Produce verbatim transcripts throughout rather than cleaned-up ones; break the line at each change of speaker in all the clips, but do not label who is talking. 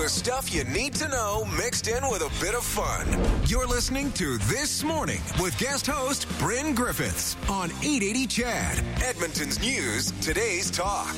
The stuff you need to know mixed in with a bit of fun. You're listening to This Morning with guest host Bryn Griffiths on eight eighty C H A D, Edmonton's News, today's talk.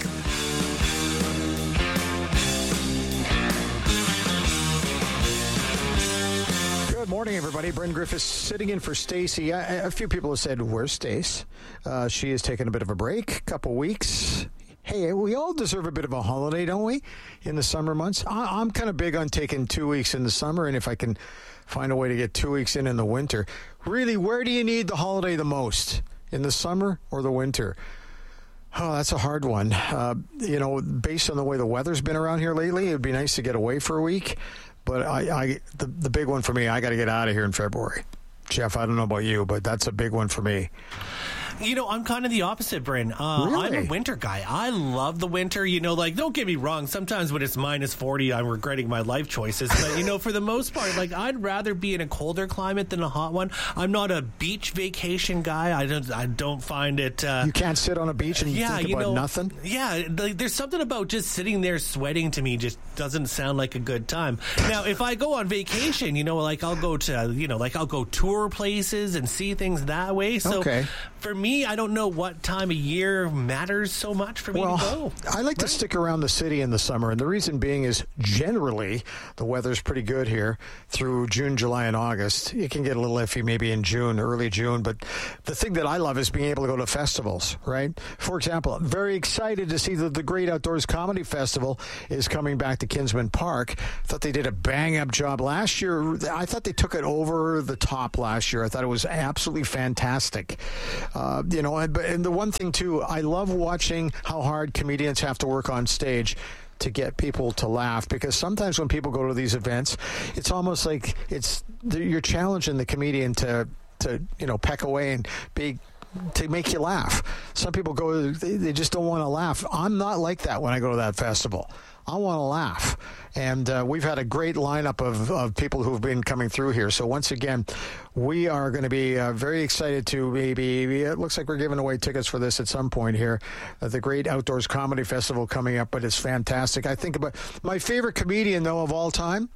Good morning, everybody. Bryn Griffiths sitting in for Stacey. A, a few people have said, where's Stace? Uh, she has taken a bit of a break, a couple weeks. Hey, we all deserve a bit of a holiday, don't we, in the summer months? I, I'm kind of big on taking two weeks in the summer, and if I can find a way to get two weeks in in the winter. Really, where do you need the holiday the most? In the summer or the winter? Oh, that's a hard one. Uh, you know, based on the way the weather's been around here lately, it'd be nice to get away for a week. But I, I the, the big one for me, I got to get out of here in February. Jeff, I don't know about you, but that's a big one for me.
You know, I'm kind of the opposite, Bryn. Uh,
Really?
I'm a winter guy. I love the winter. You know, like, don't get me wrong. Sometimes when it's minus forty, I'm regretting my life choices. But, you know, for the most part, like, I'd rather be in a colder climate than a hot one. I'm not a beach vacation guy. I don't I don't find it... Uh,
You can't sit on a beach and
yeah,
think
you
about
know,
nothing?
Yeah, like, there's something about just sitting there sweating to me just doesn't sound like a good time. Now, if I go on vacation, you know, like, I'll go to, you know, like, I'll go tour places and see things that way. So,
Okay.
for me, I don't know what time of year matters so much for me
Well,
to go.
I like to stick around the city in the summer, and the reason being is generally the weather's pretty good here through June, July, and August. It can get a little iffy maybe in June, early June, but the thing that I love is being able to go to festivals, right? For example, I'm very excited to see that the Great Outdoors Comedy Festival is coming back to Kinsman Park. Thought they did a bang-up job last year. I thought they took it over the top last year. I thought it was absolutely fantastic. Uh, you know, and, and the one thing, too, I love watching how hard comedians have to work on stage to get people to laugh, because sometimes when people go to these events, it's almost like it's you're challenging the comedian to, to you know, peck away and be to make you laugh. Some people go, they, they just don't want to laugh. I'm not like that when I go to that festival. I want to laugh. And uh, we've had a great lineup of, of people who've been coming through here. So once again, we are going to be uh, very excited to maybe, it looks like we're giving away tickets for this at some point here. Uh, the Great Outdoors Comedy Festival coming up, but it's fantastic. I think about my favorite comedian, though, of all time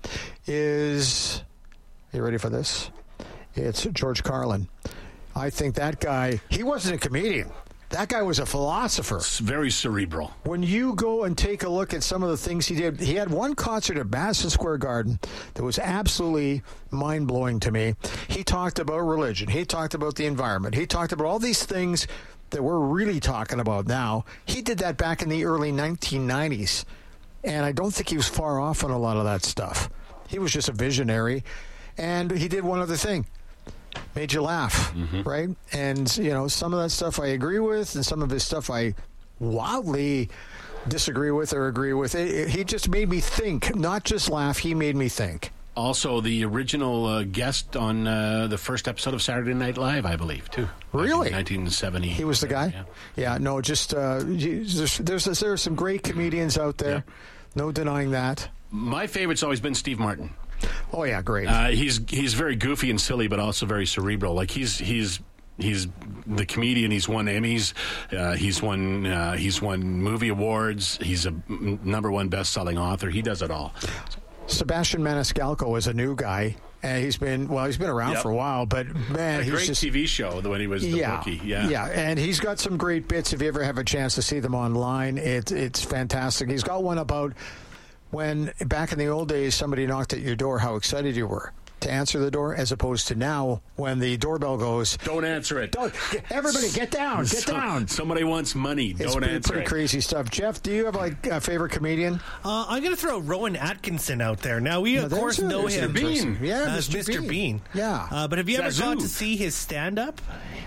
is, are you ready for this? It's George Carlin. I think that guy, he wasn't a comedian. That guy was a philosopher.
It's very cerebral.
When you go and take a look at some of the things he did, he had one concert at Madison Square Garden that was absolutely mind-blowing to me. He talked about religion. He talked about the environment. He talked about all these things that we're really talking about now. He did that back in the early nineteen nineties, and I don't think he was far off on a lot of that stuff. He was just a visionary, and he did one other thing. Made you laugh, mm-hmm. right? And, you know, some of that stuff I agree with, and some of his stuff I wildly disagree with or agree with. It, it, he just made me think, not just laugh, he made me think.
Also, the original uh, guest on uh, the first episode of Saturday Night Live, I believe, too.
Really?
nineteen seventy.
He was the guy?
Yeah,
yeah no, just, uh, there's, there's, there are some great comedians out there. Yeah. No denying that.
My favorite's always been Steve Martin.
Oh yeah, great.
Uh, he's he's very goofy and silly, but also very cerebral. Like he's he's he's the comedian. He's won Emmys. Uh, he's won uh, he's won movie awards. He's a m- number one best-selling author. He does it all.
Sebastian Maniscalco is a new guy. And he's been well. He's been around yep. for a while, but man,
a
he's
great
just,
T V show when he was the
yeah,
rookie. Yeah,
yeah, and he's got some great bits. If you ever have a chance to see them online, it, it's fantastic. He's got one about when back in the old days somebody knocked at your door, how excited you were to answer the door, as opposed to now when the doorbell goes,
don't answer it.
Don't, everybody, get down, get
so,
down.
Somebody wants money.
It's
don't
pretty,
answer
pretty
it.
crazy stuff. Jeff, do you have like a favorite comedian?
Uh, I'm going to throw Rowan Atkinson out there. Now we
no,
of course know
Mister
him,
Bean. Yeah,
as Mister Bean. Bean.
Yeah,
uh, but have you ever
Zazu.
got to see his stand-up?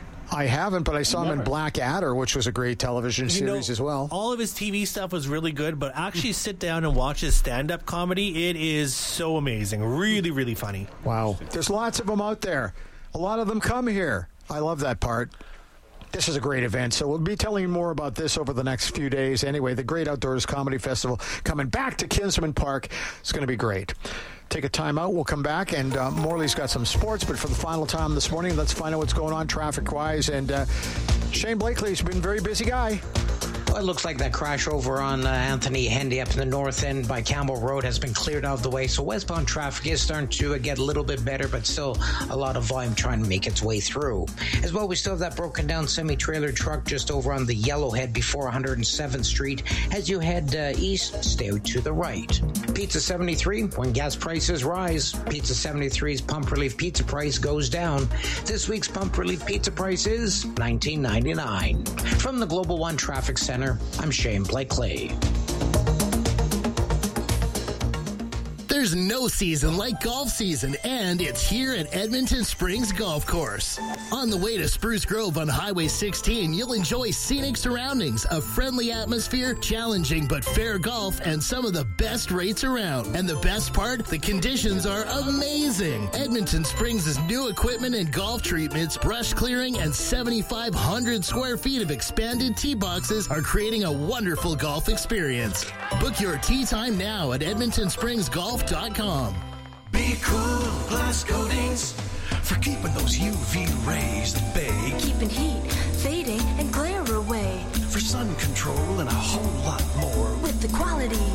I haven't, but I saw
Never.
him in Black Adder, which was a great television
you
series
know,
as well.
All of his T V stuff was really good, but actually sit down and watch his stand-up comedy. It is so amazing. Really, really funny.
Wow. There's lots of them out there. A lot of them come here. I love that part. This is a great event, so we'll be telling you more about this over the next few days. Anyway, the Great Outdoors Comedy Festival coming back to Kinsman Park. It's going to be great. Take a time out. We'll come back, and uh, Morley's got some sports, but for the final time this morning, let's find out what's going on traffic-wise. And uh, Shane Blakely's been a very busy guy.
Well, it looks like that crash over on uh, Anthony Hendy up in the north end by Campbell Road has been cleared out of the way. So westbound traffic is starting to uh, get a little bit better, but still a lot of volume trying to make its way through. As well, we still have that broken down semi-trailer truck just over on the Yellowhead before one hundred seventh Street. As you head uh, east, stay to the right. Pizza seventy-three, when gas prices rise, Pizza seventy-three's pump relief pizza price goes down. This week's pump relief pizza price is nineteen ninety-nine. From the Global One Traffic Center, I'm Shane Blakely.
There's no season like golf season, and it's here at Edmonton Springs Golf Course. On the way to Spruce Grove on Highway sixteen, you'll enjoy scenic surroundings, a friendly atmosphere, challenging but fair golf, and some of the best rates around. And the best part, the conditions are amazing. Edmonton Springs' new equipment and golf treatments, brush clearing, and seventy-five hundred square feet of expanded tee boxes are creating a wonderful golf experience. Book your tee time now at edmonton springs golf dot com.
Be cool, glass coatings for keeping those U V rays at bay.
Keeping heat, fading, and glare away.
For sun control and a whole lot more.
With the quality